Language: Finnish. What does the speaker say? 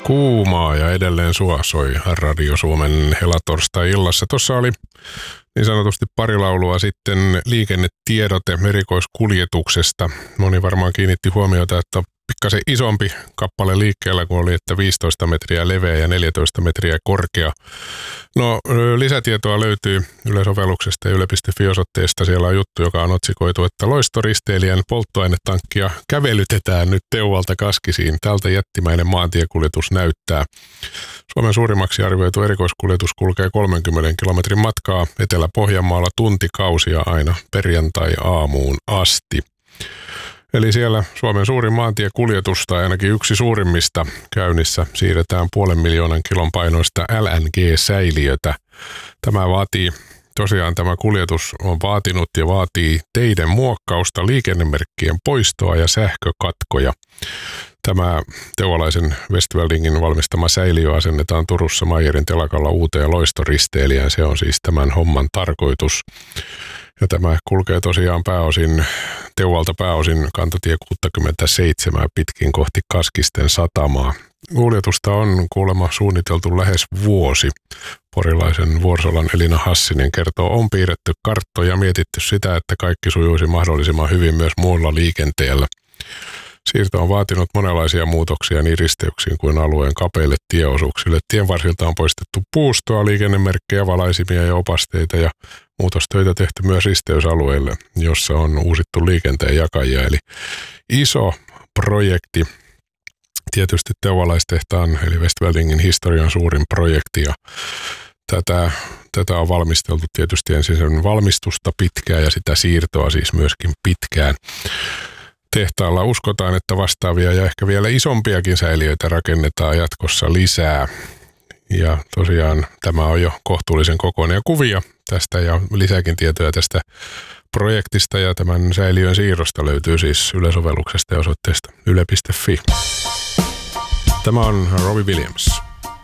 Kuumaa ja edelleen soi Radio Suomen helatorstai-illassa. Tuossa oli niin sanotusti pari laulua sitten liikennetiedote erikoiskuljetuksesta. Moni varmaan kiinnitti huomiota, että on pikkasen isompi kappale liikkeellä, kun oli, että 15 metriä leveä ja 14 metriä korkea. No, lisätietoa löytyy Yle-sovelluksesta ja yle.fi-osoitteesta. Siellä on juttu, joka on otsikoitu, että loistoristeilijän polttoainetankkia kävelytetään nyt Teuvalta Kaskisiin. Tältä jättimäinen maantiekuljetus näyttää. Suomen suurimmaksi arvioitu erikoiskuljetus kulkee 30 kilometrin matkaa Etelä-Pohjanmaalla tuntikausia aina perjantai-aamuun asti. Eli siellä Suomen suurin maantiekuljetus tai ainakin yksi suurimmista käynnissä siirretään 500 000 kilon painoista LNG-säiliötä. Tämä kuljetus on vaatinut ja vaatii teiden muokkausta, liikennemerkkien poistoa ja sähkökatkoja. Tämä teuvalaisen Westweldingin valmistama säiliö asennetaan Turussa Meyerin telakalla uuteen loistoristeilijään. Se on siis tämän homman tarkoitus. Ja tämä kulkee tosiaan Teuvalta pääosin kantotie 67 pitkin kohti Kaskisten satamaa. Kuljetusta on kuulemma suunniteltu lähes vuosi. Porilaisen Vuorsolan Elina Hassinen kertoo, on piirretty karttoja ja mietitty sitä, että kaikki sujuisi mahdollisimman hyvin myös muulla liikenteellä. Siirto on vaatinut monenlaisia muutoksia niin risteyksiin kuin alueen kapeille tieosuuksille. Tien varsilta on poistettu puustoa, liikennemerkkejä, valaisimia ja opasteita ja muutostöitä tehty myös risteysalueille, jossa on uusittu liikenteen jakajia. Eli iso projekti, tietysti teuvalaistehtaan eli Westweldingin historian suurin projekti ja tätä on valmisteltu tietysti ensin sen valmistusta pitkään ja sitä siirtoa siis myöskin pitkään. Tehtaalla uskotaan, että vastaavia ja ehkä vielä isompiakin säiliöitä rakennetaan jatkossa lisää. Ja tosiaan tämä on jo kohtuullisen kokoinen ja kuvia tästä ja lisääkin tietoja tästä projektista ja tämän säiliön siirrosta löytyy siis Yle-sovelluksesta ja osoitteesta yle.fi. Tämä on Robbie Williams.